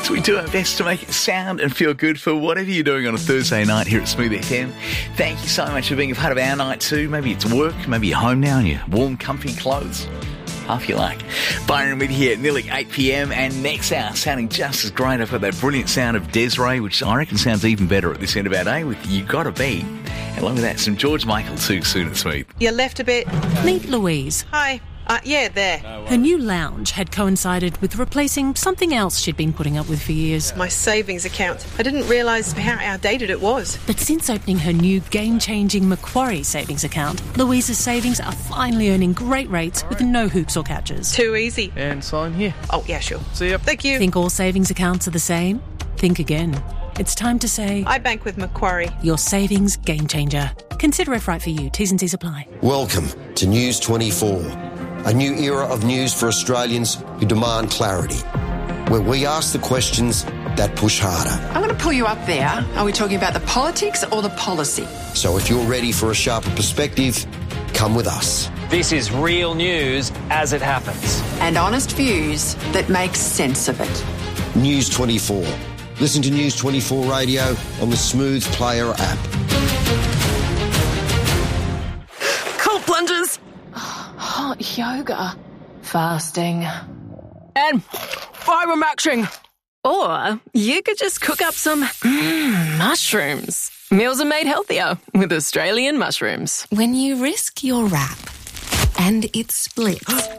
So we do our best to make it sound and feel good for whatever you're doing on a Thursday night here at Smooth FM. Thank you so much for being a part of our night too. Maybe it's work, maybe you're home now in your warm, comfy clothes. Half you like. Byron with you here at nearly 8 p.m. and next hour sounding just as great. I've got that brilliant sound of Desiree, which I reckon sounds even better at this end of our day with You Gotta Be. And along with that, some George Michael too soon at Smooth. You left a bit. Meet Louise. Hi. Yeah, there. Her new lounge had coincided with replacing something else she'd been putting up with for years. My savings account. I didn't realise how outdated it was. But since opening her new game-changing Macquarie savings account, Louise's savings are finally earning great rates with no hoops or catches. Too easy. And sign here. Oh, yeah, sure. See ya. Thank you. Think all savings accounts are the same? Think again. It's time to say... I bank with Macquarie. Your savings game changer. Consider if right for you. T's and C's apply. Welcome to News 24. A new era of news for Australians who demand clarity, where we ask the questions that push harder. I'm going to pull you up there. Are we talking about the politics or the policy? So if you're ready for a sharper perspective, come with us. This is real news as it happens. And honest views that make sense of it. News 24. Listen to News 24 Radio on the Smooth Player app. Cold plunges. Hot yoga. Fasting. And fibre-maxing. Or you could just cook up some mushrooms. Meals are made healthier with Australian mushrooms. When you risk your wrap and it splits,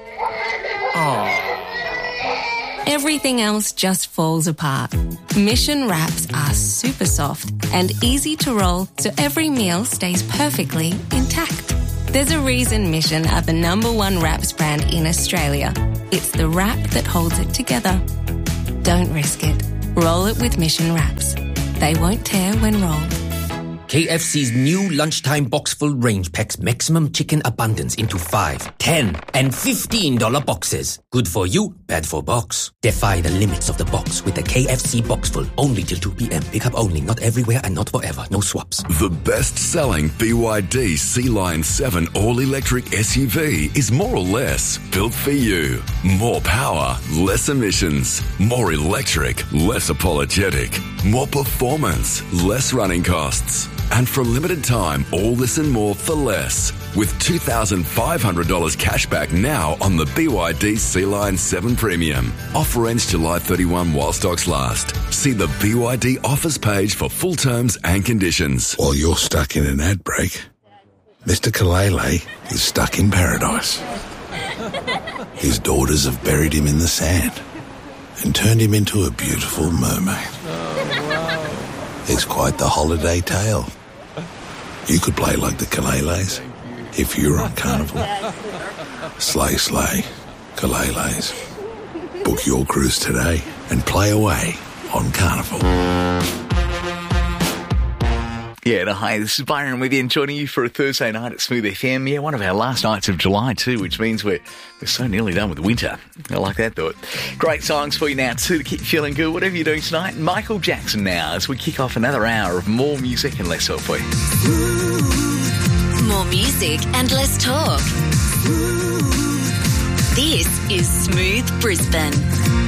everything else just falls apart. Mission wraps are super soft and easy to roll, so every meal stays perfectly intact. There's a reason Mission are the #1 wraps brand in Australia. It's the wrap that holds it together. Don't risk it. Roll it with Mission wraps. They won't tear when rolled. KFC's new lunchtime box full range packs maximum chicken abundance into 5, 10, and $15 boxes. Good for you, bad for box. Defy the limits of the box with the KFC box full. Only till 2 p.m. Pickup only, not everywhere and not forever. No swaps. The best-selling BYD Sea-Line 7 all-electric SUV is more or less built for you. More power, less emissions. More electric, less apologetic. More performance, less running costs. And for a limited time, all this and more for less. With $2,500 cash back now on the BYD Sea-Line 7 Premium. Offer ends July 31 while stocks last. See the BYD offers page for full terms and conditions. While you're stuck in an ad break, Mr. Kalele is stuck in paradise. His daughters have buried him in the sand and turned him into a beautiful mermaid. It's quite the holiday tale. You could play like the Kaleles if you were on Carnival. Slay, slay, Kaleles. Book your cruise today and play away on Carnival. Yeah, no, hi, this is Byron with you and joining you for a Thursday night at Smooth FM. Yeah, one of our last nights of July too, which means we're so nearly done with winter. I like that thought. Great songs for you now too to keep you feeling good, whatever you're doing tonight. Michael Jackson now as we kick off another hour of more music and less talk for you. More music and less talk. This is Smooth Brisbane.